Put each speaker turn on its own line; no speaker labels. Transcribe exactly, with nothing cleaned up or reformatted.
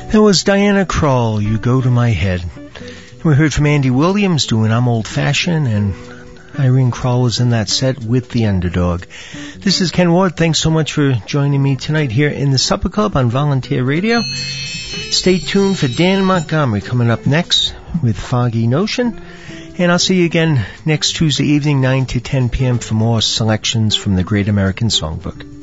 That was Diana Krall, You Go to My Head. We heard from Andy Williams doing I'm Old Fashioned, and Irene Krall was in that set with The Underdog. This is Ken Ward. Thanks so much for joining me tonight here in the Supper Club on Volunteer Radio. Stay tuned for Dan Montgomery coming up next with Foggy Notion. And I'll see you again next Tuesday evening, nine to ten p.m. for more selections from the Great American Songbook.